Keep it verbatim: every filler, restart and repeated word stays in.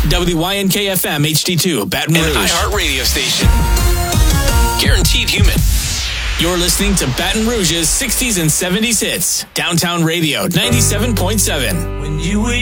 W Y N K F M H D two, Baton Rouge. An iHeart radio station. Guaranteed human. You're listening to Baton Rouge's sixties and seventies hits. Downtown Radio, ninety-seven point seven. When you were